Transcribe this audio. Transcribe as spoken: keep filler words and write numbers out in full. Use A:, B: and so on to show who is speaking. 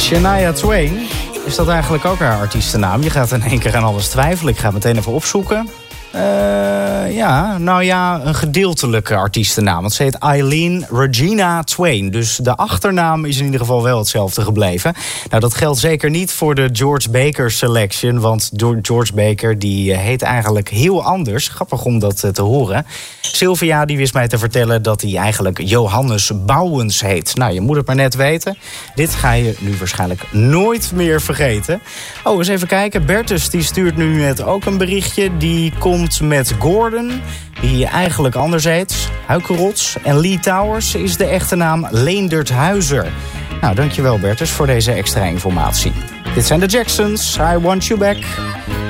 A: Shania Twain, is dat eigenlijk ook haar artiestennaam? Je gaat in één keer aan alles twijfelen. Ik ga het meteen even opzoeken. Uh, ja, nou ja, een gedeeltelijke artiestennaam. Want ze heet Eileen Regina Twain. Dus de achternaam is in ieder geval wel hetzelfde gebleven. Nou, dat geldt zeker niet voor de George Baker Selection. Want George Baker die heet eigenlijk heel anders. Grappig om dat te horen. Sylvia die wist mij te vertellen dat hij eigenlijk Johannes Bouwens heet. Nou, je moet het maar net weten. Dit ga je nu waarschijnlijk nooit meer vergeten. Oh, eens even kijken. Bertus die stuurt nu net ook een berichtje. Die komt met Gordon, die eigenlijk anders heet. Huikerots. En Lee Towers is de echte naam Leendert Huizer. Nou, dankjewel Bertus voor deze extra informatie. Dit zijn de Jacksons. I Want You Back.